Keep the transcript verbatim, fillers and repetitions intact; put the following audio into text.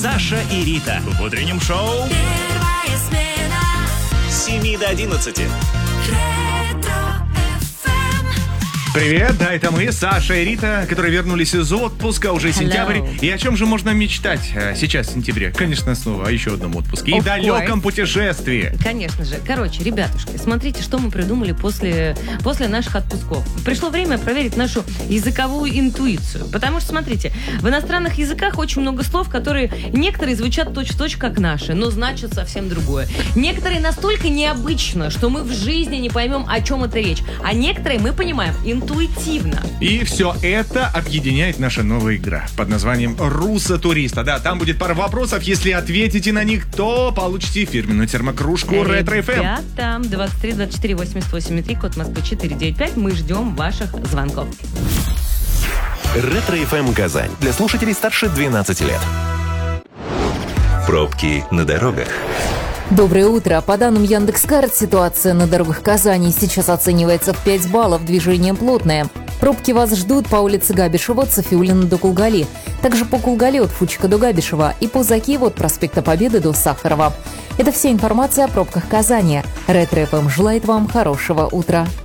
Саша и Рита. В утреннем шоу Первая смена. с семи до одиннадцати. Привет, да, это мы, Саша и Рита, которые вернулись из отпуска, уже Hello. сентябрь. И о чем же можно мечтать а, сейчас, в сентябре? Конечно, снова о еще одном отпуске. И Of далеком course. путешествии. Конечно же. Короче, ребятушки, смотрите, что мы придумали после, после наших отпусков. Пришло время проверить нашу языковую интуицию. Потому что, смотрите, в иностранных языках очень много слов, которые некоторые звучат точь-в-точь, как наши, но значат совсем другое. Некоторые настолько необычно, что мы в жизни не поймем, о чем это речь. А некоторые мы понимаем интуитивно. И все это объединяет наша новая игра под названием «Руссо Туриста». Да, там будет пара вопросов. Если ответите на них, то получите фирменную термокружку Ретро эф эм. Ребята, двадцать три двадцать четыре восемьдесят восемь три, код Москвы четыре девять пять. Мы ждем ваших звонков. Ретро эф эм Казань. Для слушателей старше двенадцати лет. Пробки на дорогах. Доброе утро. По данным Яндекс.Карт, ситуация на дорогах Казани сейчас оценивается в пять баллов. Движение плотное. Пробки вас ждут по улице Габишева от Софиуллина до Кулгали. Также по Кулгале от Фучика до Габишева и по Закиеву от проспекта Победы до Сахарова. Это вся информация о пробках Казани. Ретро эф эм желает вам хорошего утра.